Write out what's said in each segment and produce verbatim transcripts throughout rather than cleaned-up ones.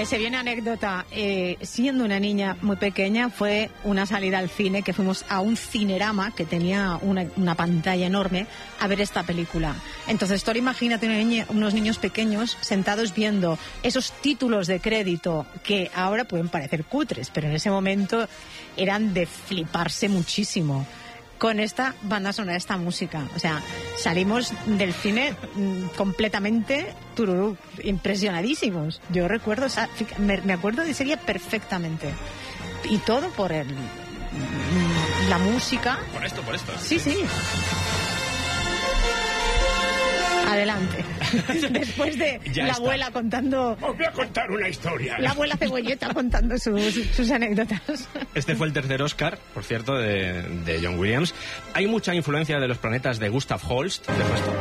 Eh, se viene anécdota. Eh, siendo una niña muy pequeña, fue una salida al cine que fuimos a un cinerama que tenía una, una pantalla enorme a ver esta película. Entonces, tú imagínate una niña, unos niños pequeños sentados viendo esos títulos de crédito que ahora pueden parecer cutres, pero en ese momento eran de fliparse muchísimo con esta banda sonora, esta música. O sea, salimos del cine mmm, completamente tururú, impresionadísimos. Yo recuerdo, o sea, me, me acuerdo de ese día perfectamente. Y todo por el, la música. Por esto, por esto. Sí, sí. Adelante. Después de ya la está. abuela contando... Os voy a contar una historia. La abuela cebolleta contando sus, sus anécdotas. Este fue el tercer Oscar, por cierto, de, de John Williams. Hay mucha influencia de los planetas de Gustav Holst. De esto.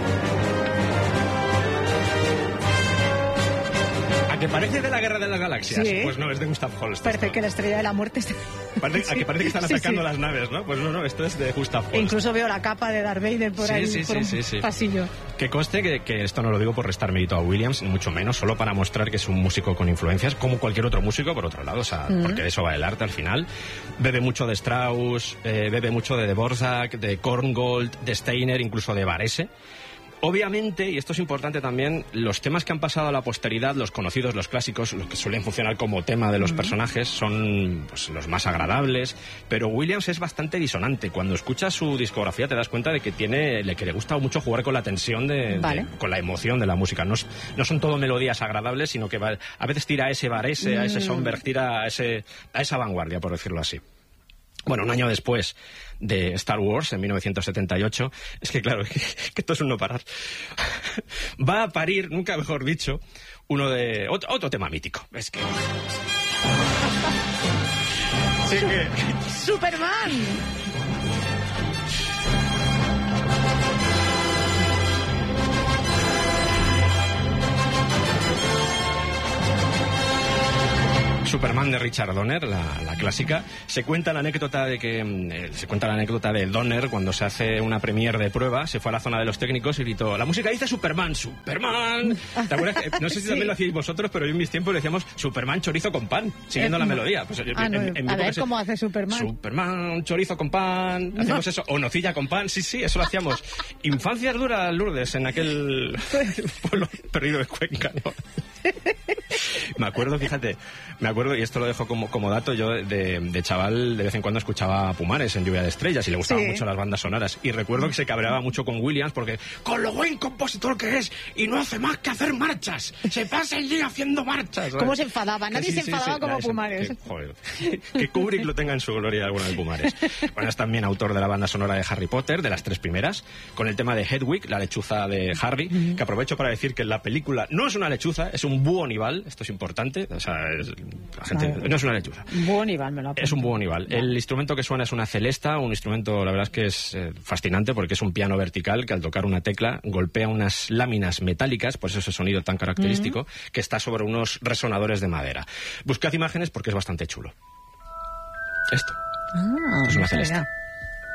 ¿A que parece de la Guerra de las Galaxias? Sí. Pues no, es de Gustav Holst. Parece esto. que la estrella de la muerte está... Parece, Sí. A que parece que están Sí, atacando sí. las naves, ¿no? Pues no, no, esto es de Gustav Holst. E incluso veo la capa de Darth Vader por Sí, ahí, sí, por sí, un sí, sí. pasillo. Que conste que, que esto no lo digo por restar mérito a Williams, ni mucho menos, solo para mostrar que es un músico con influencias, como cualquier otro músico, por otro lado, o sea, Mm. porque de eso va el arte al final. Bebe mucho de Strauss, eh, bebe mucho de Dvorak, de Korngold, de Steiner, incluso de Varese. Obviamente, y esto es importante también, los temas que han pasado a la posteridad, los conocidos, los clásicos, los que suelen funcionar como tema de los Mm. personajes, son pues, los más agradables, pero Williams es bastante disonante. Cuando escuchas su discografía te das cuenta de que tiene, le, que le gusta mucho jugar con la tensión, de, Vale. de- con la emoción de la música. No, es- no son todo melodías agradables, sino que va- a veces tira a ese Varese, a ese Mm. Sonberg, tira a, ese, a esa vanguardia, por decirlo así. Bueno, un año después de Star Wars, en mil novecientos setenta y ocho, es que claro, que, que esto es un no parar, va a parir, nunca mejor dicho, uno de otro, otro tema mítico. Es que... Sí que... ¡Superman! Superman de Richard Donner, la, la clásica. Se cuenta la anécdota de que eh, se cuenta la anécdota de Donner cuando se hace una premiere de prueba, se fue a la zona de los técnicos y gritó: la música dice Superman, Superman. ¿Te acuerdas? Eh, No sé si Sí. también lo hacíais vosotros, pero yo en mis tiempos le decíamos Superman chorizo con pan, siguiendo Eh, la no. melodía. Pues, en- Ah, no, en- en mi a época ver se- cómo hace Superman. Superman, chorizo con pan, hacemos eso, o nocilla con pan, sí, sí, eso lo hacíamos. Infancias duras, Lourdes, en aquel pueblo perdido de Cuenca, ¿no? Me acuerdo, fíjate, me acuerdo, y esto lo dejo como, como dato, yo de, de chaval de vez en cuando escuchaba a Pumares en Lluvia de Estrellas y le gustaban Sí. mucho las bandas sonoras. Y recuerdo que se cabreaba mucho con Williams porque, con lo buen compositor que es, y no hace más que hacer marchas, se pasa el día haciendo marchas. ¿Cómo se enfadaba? Nadie se enfadaba como ya, eso, Pumares. que, joder, que Kubrick lo tenga en su gloria alguna de Pumares. Bueno, es también autor de la banda sonora de Harry Potter, de las tres primeras, con el tema de Hedwig, la lechuza de Harry, que aprovecho para decir que la película no es una lechuza, es un búho nival, esto es importante, o sea, es- la gente, Vale. no es una lechuza. Buen Iván, me lo apunto. Es un búho nival. El instrumento que suena es una celesta, un instrumento, la verdad es que es eh, fascinante porque es un piano vertical que al tocar una tecla golpea unas láminas metálicas, por eso ese sonido tan característico, que está sobre unos resonadores de madera. Buscad imágenes porque es bastante chulo. Esto. Ah, Es una no sabía. celesta.